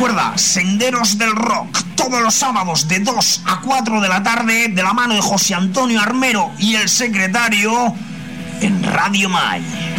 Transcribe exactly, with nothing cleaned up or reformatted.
Recuerda, Senderos del Rock, todos los sábados de dos a cuatro de la tarde, de la mano de José Antonio Armero y el secretario, en Radio Mai.